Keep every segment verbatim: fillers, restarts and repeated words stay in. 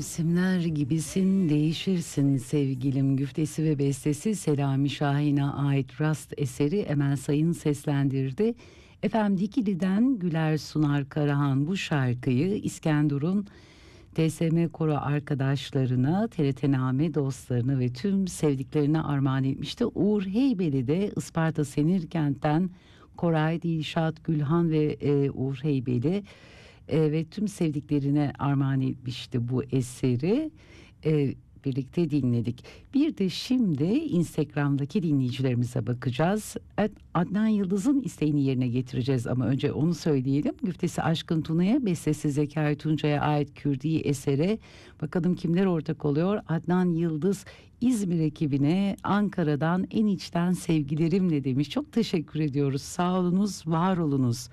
Mevsimler gibisin, değişirsin sevgilim güftesi ve bestesi Selami Şahin'e ait Rast eseri Emel Sayın seslendirdi. Efendim Dikili'den Güler Sunar Karahan bu şarkıyı İskenderun T S M Koro arkadaşlarına, T R T Name dostlarına ve tüm sevdiklerine armağan etmişti. Uğur Heybeli de Isparta Senirkent'ten Koray, Dilşat, Gülhan ve e, Uğur Heybeli e, ve tüm sevdiklerine armağan etmişti bu eseri. E, birlikte dinledik. Bir de şimdi Instagram'daki dinleyicilerimize bakacağız. Adnan Yıldız'ın isteğini yerine getireceğiz ama önce onu söyleyelim. Güftesi Aşkın Tuna'ya, bestesi Zekai Tuncay'a ait Kürdi esere bakalım kimler ortak oluyor. Adnan Yıldız İzmir ekibine Ankara'dan en içten sevgilerimle demiş. Çok teşekkür ediyoruz. Sağ olunuz, var olunuz.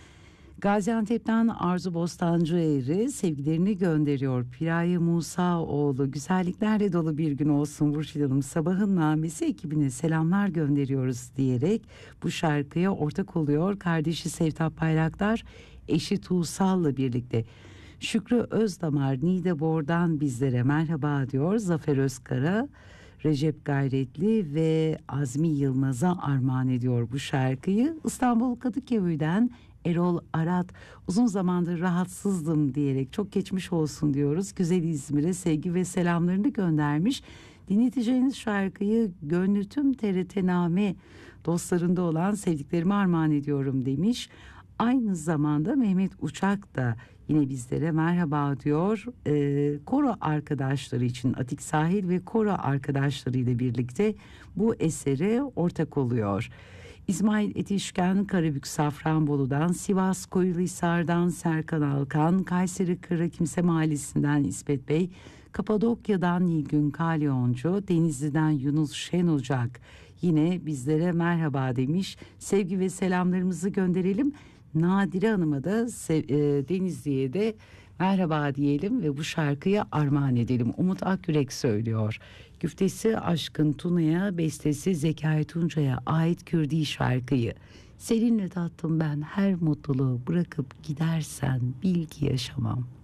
Gaziantep'ten Arzu Bostancıeri sevgilerini gönderiyor. Piraye Musaoğlu, güzelliklerle dolu bir gün olsun Burçin Hanım. Sabahın namesi ekibine selamlar gönderiyoruz diyerek bu şarkıya ortak oluyor. Kardeşi Sevtap Bayraktar, eşi Tuğsal'la birlikte. Şükrü Özdamar Niğdebor'dan bizlere merhaba diyor. Zafer Özkara, Recep Gayretli ve Azmi Yılmaz'a armağan ediyor bu şarkıyı. İstanbul Kadıköy'den Erol Arat, uzun zamandır rahatsızdım diyerek çok geçmiş olsun diyoruz. Güzel İzmir'e sevgi ve selamlarını göndermiş. Dinleteceğiniz şarkıyı gönlü tüm T R T Name dostlarında olan sevdiklerime armağan ediyorum demiş. Aynı zamanda Mehmet Uçak da yine bizlere merhaba diyor. Ee, koro arkadaşları için Atik Sahil ve koro arkadaşları ile birlikte bu esere ortak oluyor. İsmail Etişken Karabük Safranbolu'dan, Sivas Koyulhisar'dan Serkan Alkan, Kayseri Kırıkimse Mahallesi'nden İsmet Bey, Kapadokya'dan Nilgün Kalyoncu, Denizli'den Yunus Şenocak yine bizlere merhaba demiş. Sevgi ve selamlarımızı gönderelim. Nadire Hanım'a da e, Denizli'ye de merhaba diyelim ve bu şarkıyı armağan edelim. Umut Akyürek söylüyor. Güftesi Aşkın Tuna'ya, bestesi Zekai Tuncay'a ait Kürdi şarkıyı. Seninle tattım ben her mutluluğu, bırakıp gidersen bil ki yaşamam.